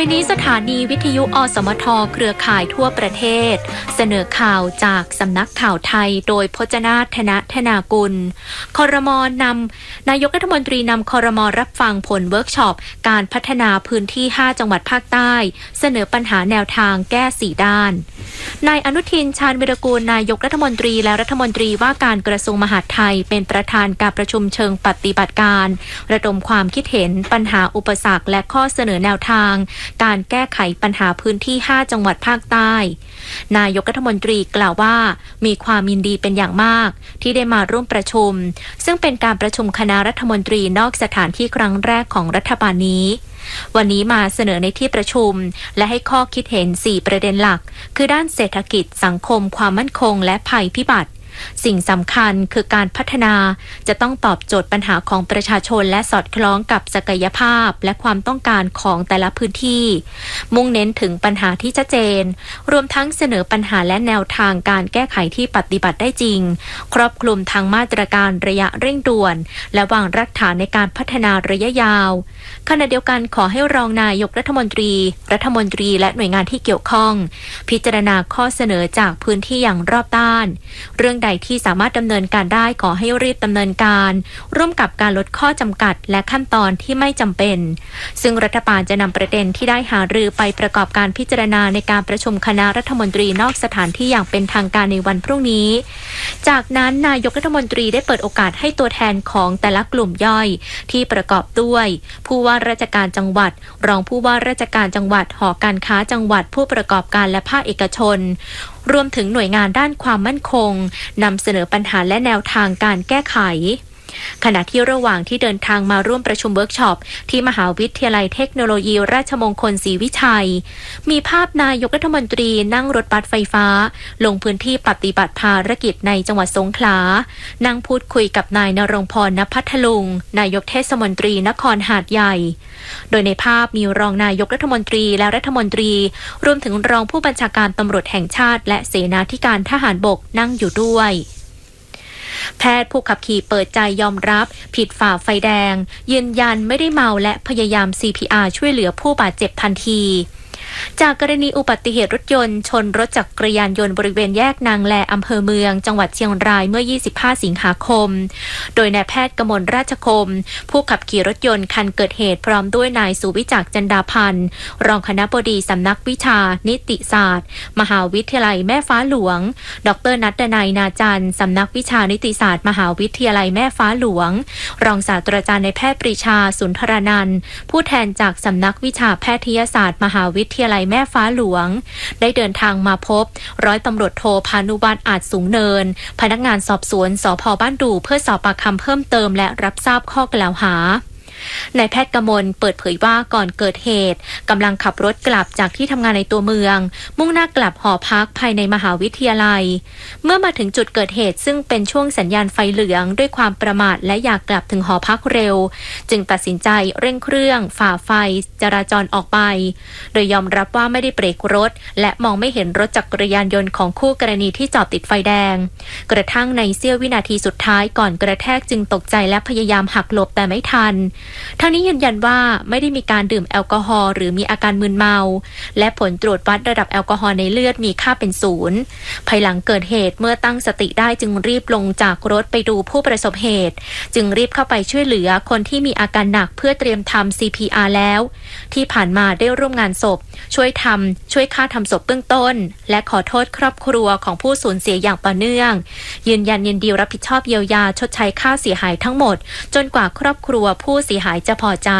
ไปนี้สถานีวิทยุอสมทเครือข่ายทั่วประเทศเสนอข่าวจากสำนักข่าวไทยโดยพจนาถ ธนากุลครม.นายกรัฐมนตรีนำครม.รับฟังผลเวิร์กช็อปการพัฒนาพื้นที่5จังหวัดภาคใต้เสนอปัญหาแนวทางแก้4ด้านนายอนุทินชาญวิรากูลนายกรัฐมนตรีและรัฐมนตรีว่าการกระทรวงมหาดไทยเป็นประธานการประชุมเชิงปฏิบัติการระดมความคิดเห็นปัญหาอุปสรรคและข้อเสนอแนวทางการแก้ไขปัญหาพื้นที่5จังหวัดภาคใต้นายกรัฐมนตรีกล่าวว่ามีความยินดีเป็นอย่างมากที่ได้มาร่วมประชุมซึ่งเป็นการประชุมคณะรัฐมนตรีนอกสถานที่ครั้งแรกของรัฐบาลนี้วันนี้มาเสนอในที่ประชุมและให้ข้อคิดเห็น4ประเด็นหลักคือด้านเศรษฐกิจสังคมความมั่นคงและภัยพิบัติสิ่งสำคัญคือการพัฒนาจะต้องตอบโจทย์ปัญหาของประชาชนและสอดคล้องกับศักยภาพและความต้องการของแต่ละพื้นที่มุ่งเน้นถึงปัญหาที่ชัดเจนรวมทั้งเสนอปัญหาและแนวทางการแก้ไขที่ปฏิบัติได้จริงครอบคลุมทั้งมาตรการระยะเร่งด่วนและวางรากฐานในการพัฒนาระยะยาวขณะเดียวกันขอให้รองนายกรัฐมนตรีและหน่วยงานที่เกี่ยวข้องพิจารณาข้อเสนอจากพื้นที่อย่างรอบด้านเรื่องใดที่สามารถดำเนินการได้ขอให้รีบดำเนินการร่วมกับการลดข้อจำกัดและขั้นตอนที่ไม่จำเป็นซึ่งรัฐบาลจะนำประเด็นที่ได้หารือไปประกอบการพิจารณาในการประชุมคณะรัฐมนตรีนอกสถานที่อย่างเป็นทางการในวันพรุ่งนี้จากนั้นนายกรัฐมนตรีได้เปิดโอกาสให้ตัวแทนของแต่ละกลุ่มย่อยที่ประกอบด้วยผู้ว่าราชการจังหวัดรองผู้ว่าราชการจังหวัดหอการค้าจังหวัดผู้ประกอบการและภาคเอกชนรวมถึงหน่วยงานด้านความมั่นคงนำเสนอปัญหาและแนวทางการแก้ไขขณะที่ระหว่างที่เดินทางมาร่วมประชุมเวิร์กช็อปที่มหาวิทยาลัยเทคโนโลยีราชมงคลศรีวิชัยมีภาพนายกรัฐมนตรีนั่งรถบัสไฟฟ้าลงพื้นที่ปฏิบัติภารกิจในจังหวัดสงขลานั่งพูดคุยกับนายณรงค์พร ณ พัทลุงนายกเทศมนตรีนครหาดใหญ่โดยในภาพมีรองนายกรัฐมนตรีและรัฐมนตรีรวมถึงรองผู้บัญชาการตำรวจแห่งชาติและเสนาธิการทหารบกนั่งอยู่ด้วยแพทย์ผู้ขับขี่เปิดใจยอมรับผิดฝ่าไฟแดงยืนยันไม่ได้เมาและพยายาม CPR ช่วยเหลือผู้บาดเจ็บทันทีจากกรณีอุบัติเหตุรถยนต์ชนรถจักรยานยนต์บริเวณแยกนางแลอำเภอเมืองจังหวัดเชียงรายเมื่อ25สิงหาคมโดยนายแพทย์กมลราชคมผู้ขับขี่รถยนต์คันเกิดเหตุพร้อมด้วยนายสุวิจักรจันดาพันธ์รองคณบดีสำนักวิชานิติศาสตร์มหาวิทยาลัยแม่ฟ้าหลวงดร.ณัฐนัยนาจันทร์สำนักวิชานิติศาสตร์มหาวิทยาลัยแม่ฟ้าหลวงรองศาสตราจารย์นายแพทย์ปรีชาสุนทรนันท์ผู้แทนจากสำนักวิชาแพทยศาสตร์มหาวิทยาลัยแม่ฟ้าหลวงได้เดินทางมาพบร้อยตำรวจโทพานุวัฒน์อาจสูงเนินพนักงานสอบสวนสภ.บ้านดูเพื่อสอบปากคำเพิ่มเติมและรับทราบข้อกล่าวหานายแพทย์กมลเปิดเผยว่าก่อนเกิดเหตุกำลังขับรถกลับจากที่ทำงานในตัวเมืองมุ่งหน้ากลับหอพักภายในมหาวิทยาลัยเมื่อมาถึงจุดเกิดเหตุซึ่งเป็นช่วงสัญญาณไฟเหลืองด้วยความประมาทและอยากกลับถึงหอพักเร็วจึงตัดสินใจเร่งเครื่องฝ่าไฟจราจรออกไปโดยยอมรับว่าไม่ได้เบรกรถและมองไม่เห็นรถจักรยานยนต์ของคู่กรณีที่จอดติดไฟแดงกระทั่งในเสี้ยววินาทีสุดท้ายก่อนกระแทกจึงตกใจและพยายามหักหลบแต่ไม่ทันทั้งนี้ยืนยันว่าไม่ได้มีการดื่มแอลกอฮอล์หรือมีอาการมึนเมาและผลตรวจวัดระดับแอลกอฮอล์ในเลือดมีค่าเป็น0ภายหลังเกิดเหตุเมื่อตั้งสติได้จึงรีบลงจากรถไปดูผู้ประสบเหตุจึงรีบเข้าไปช่วยเหลือคนที่มีอาการหนักเพื่อเตรียมทำ CPR แล้วที่ผ่านมาได้ร่วมงานศพช่วยค่าทำศพเบื้องต้นและขอโทษครอบครัวของผู้สูญเสียอย่างต่อเนื่องยืนยันยินดีรับผิดชอบเยียวยาชดใช้ค่าเสียหายทั้งหมดจนกว่าครอบครัวผู้เสียหายจะพอใจ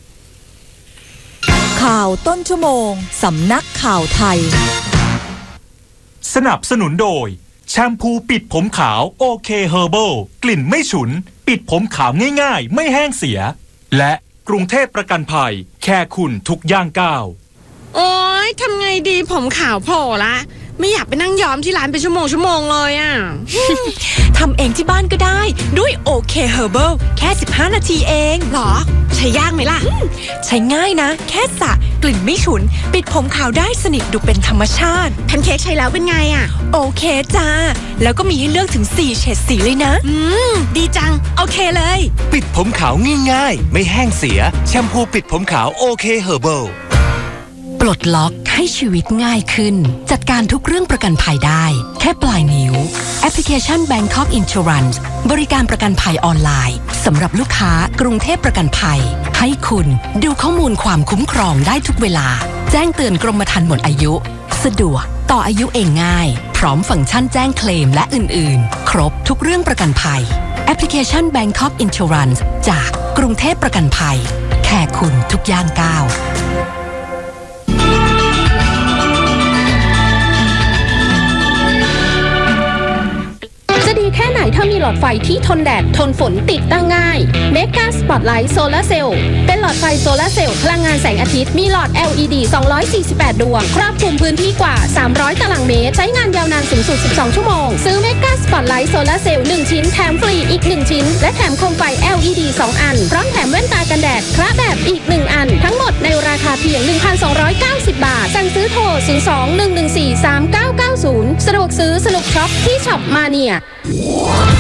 ข่าวต้นชั่วโมงสำนักข่าวไทยสนับสนุนโดยแชมพูปิดผมขาวโอเคเฮอร์เบิลกลิ่นไม่ฉุนปิดผมขาวง่ายๆไม่แห้งเสียและกรุงเทพประกันภัยแค่คุณทุกย่างก้าวโอ๊ยทำไงดีผมขาวโผล่ละไม่อยากไปนั่งย้อมที่ร้านเป็นชั่วโมงเลยอ่ะทำเองที่บ้านก็ได้ด้วยโอเคเฮอร์เบิลแค่15นาทีเองหรอใช้ยากไหมล่ะใช้ง่ายนะแค่สระกลิ่นไม่ฉุนปิดผมขาวได้สนิทดูเป็นธรรมชาติแพนเค้กใช้แล้วเป็นไงอ่ะโอเคจ้าแล้วก็มีให้เลือกถึง4เฉดสีเลยนะดีจังโอเคเลยปิดผมขาวง่ายๆไม่แห้งเสียแชมพูปิดผมขาวโอเคเฮอร์เบิลลดล็อกให้ชีวิตง่ายขึ้นจัดการทุกเรื่องประกันภัยได้แค่ปลายนิ้วแอปพลิเคชัน Bangkok Insurance บริการประกันภัยออนไลน์สำหรับลูกค้ากรุงเทพประกันภัยให้คุณดูข้อมูลความคุ้มครองได้ทุกเวลาแจ้งเตือนกรมธรรม์หมดอายุสะดวกต่ออายุเองง่ายพร้อมฟังก์ชันแจ้งเคลมและอื่นๆครบทุกเรื่องประกันภัยแอปพลิเคชัน Bangkok Insurance จากกรุงเทพประกันภัยแค่คุณทุกย่างก้าวจะดีแค่ไหนถ้ามีหลอดไฟที่ทนแดดทนฝนติดตั้งง่าย Mega Spotlight Solar Cell เป็นหลอดไฟโซลาร์เซลล์พลังงานแสงอาทิตย์มีหลอด LED 248 ดวงครอบคลุมพื้นที่กว่า300ตารางเมตรใช้งานยาวนานสูงสุด12ชั่วโมงซื้อ Mega Spotlight Solar Cell 1 ชิ้นแถมฟรีอีก1ชิ้นและแถมโคมไฟ LED 2 อันพร้อมแถมแว่นตากันแดดพระแบบอีก1อันทั้งหมดในราคาเพียง 1,290 บาทสั่งซื้อโทร 02-114-3990 สะดวกซื้อสนุกช็อปที่ช็อปมาเนีย